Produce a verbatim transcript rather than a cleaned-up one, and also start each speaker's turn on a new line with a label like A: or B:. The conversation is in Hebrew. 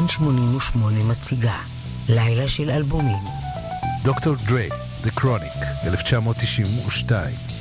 A: כאן שמונים ושמונה מציגה לילה של אלבומים.
B: דוקטור דרי, The Chronic, אלף תשע מאות תשעים ושתיים.